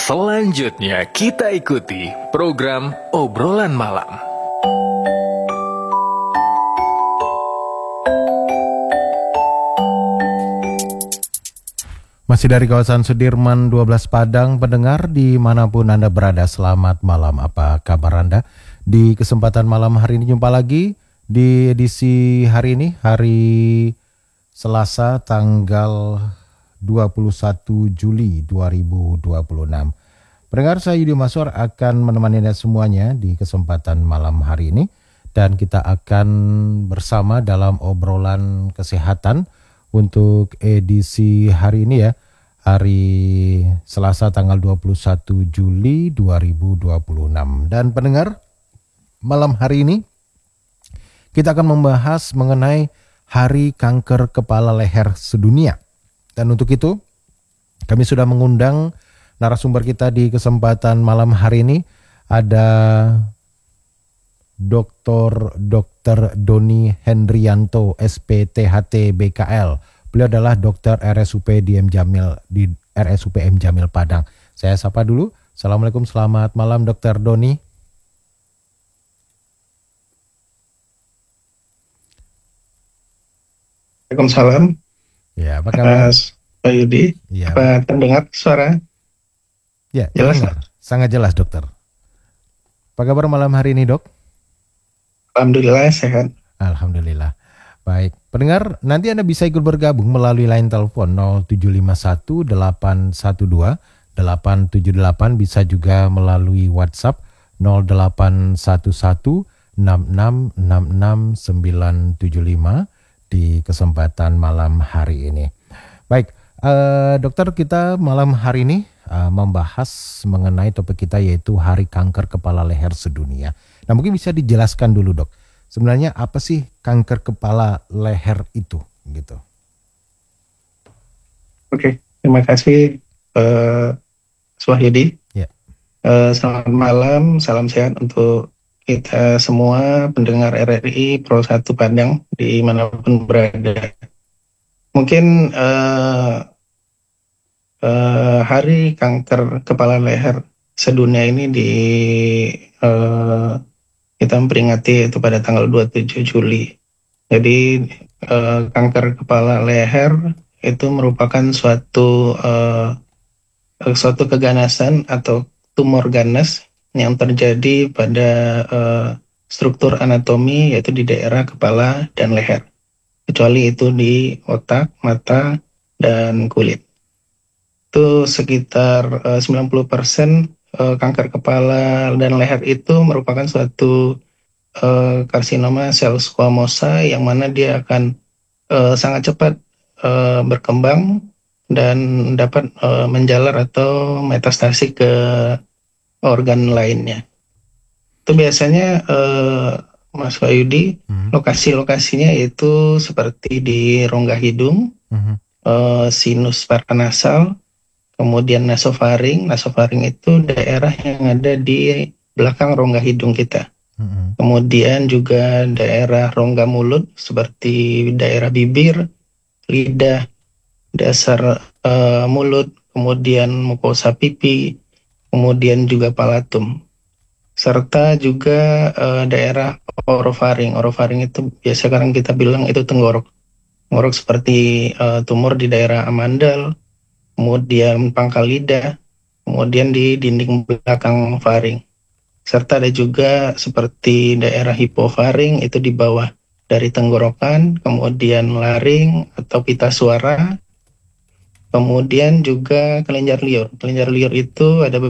Selanjutnya kita ikuti program Obrolan Malam. Masih dari kawasan Sudirman 12 Padang, pendengar dimanapun Anda berada, selamat malam. Apa kabar Anda? Di kesempatan malam hari ini jumpa lagi di edisi hari ini, hari Selasa tanggal 21 Juli 2026. Pendengar, saya Yudi Maswar akan menemani Anda semuanya di kesempatan malam hari ini. Dan kita akan bersama dalam obrolan kesehatan untuk edisi hari ini ya. Hari Selasa tanggal 21 Juli 2026. Dan pendengar, malam hari ini kita akan membahas mengenai Hari Kanker Kepala Leher Sedunia. Dan untuk itu kami sudah mengundang narasumber kita di kesempatan malam hari ini. Ada Dr. Doni Hendrianto, SPTHT BKL. Beliau adalah dokter RSUP M. Jamil Padang. Saya sapa dulu. Assalamualaikum, selamat malam Dr. Doni. Waalaikumsalam. Ya, apa kabar? Pak Yudi, ya. Apa terdengar suara? Ya, jelas. Sangat jelas dokter. Apa kabar malam hari ini dok? Alhamdulillah sehat. Alhamdulillah. Baik, pendengar, nanti Anda bisa ikut bergabung melalui line telepon 0751 812 878, bisa juga melalui WhatsApp 0811 6666 975 di kesempatan malam hari ini. Baik, dokter, kita malam hari ini membahas mengenai topik kita, yaitu Hari Kanker Kepala Leher Sedunia. Nah, mungkin bisa dijelaskan dulu dok, sebenarnya apa sih kanker kepala leher itu gitu? Oke, terima kasih Wahyudi. Ya. Selamat malam, salam sehat untuk kita semua pendengar RRI Pro 1 Padang dimanapun berada. Mungkin Hari Kanker Kepala Leher Sedunia ini kita memperingati itu pada tanggal 27 Juli. Jadi kanker kepala leher itu merupakan suatu keganasan atau tumor ganas yang terjadi pada struktur anatomi, yaitu di daerah kepala dan leher. Kecuali itu di otak, mata, dan kulit. Itu sekitar 90% kanker kepala dan leher itu merupakan suatu karsinoma sel squamosa, yang mana dia akan sangat cepat berkembang dan dapat menjalar atau metastasi ke organ lainnya. Itu biasanya Mas Wahyudi, lokasi-lokasinya itu seperti di rongga hidung, sinus paranasal, kemudian nasofaring. Nasofaring itu daerah yang ada di belakang rongga hidung kita. Kemudian juga daerah rongga mulut seperti daerah bibir, lidah, dasar mulut, kemudian mukosa pipi, kemudian juga palatum. Serta juga daerah orofaring. Orofaring itu biasa kan kita bilang itu tenggorok. Tenggorok seperti tumor di daerah amandal, kemudian pangkal lidah, kemudian di dinding belakang faring. Serta ada juga seperti daerah hipofaring, itu di bawah dari tenggorokan, kemudian laring atau pita suara, kemudian juga kelenjar liur. Kelenjar liur itu ada